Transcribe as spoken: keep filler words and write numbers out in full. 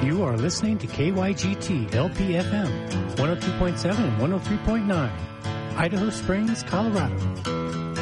You are listening to K Y G T L P F M, one oh two point seven and one oh three point nine, Idaho Springs, Colorado.